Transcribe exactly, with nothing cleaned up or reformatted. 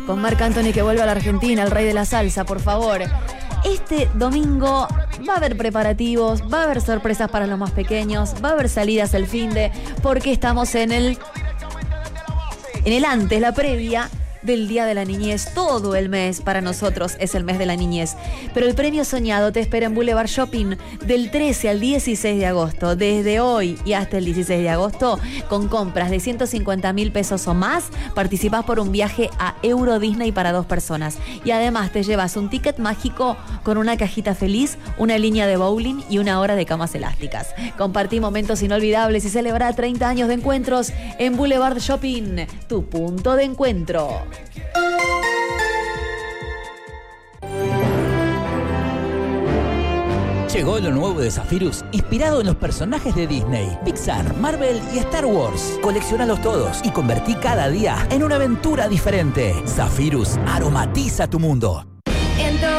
con Marc Anthony que vuelve a la Argentina, el rey de la salsa, por favor. Este domingo va a haber preparativos, va a haber sorpresas para los más pequeños, va a haber salidas el finde, porque estamos en el, en el antes, la previa del Día de la Niñez. Todo el mes para nosotros es el mes de la niñez. Pero el premio soñado te espera en Boulevard Shopping del trece al dieciséis de agosto. Desde hoy y hasta el dieciséis de agosto, con compras de ciento cincuenta mil pesos o más, participás por un viaje a Euro Disney para dos personas. Y además te llevas un ticket mágico con una cajita feliz, una línea de bowling y una hora de camas elásticas. Compartí momentos inolvidables y celebra treinta años de encuentros en Boulevard Shopping, tu punto de encuentro. Llegó lo nuevo de Zephyrus, inspirado en los personajes de Disney, Pixar, Marvel y Star Wars. Colecciónalos todos y convertí cada día en una aventura diferente. Zephyrus aromatiza tu mundo.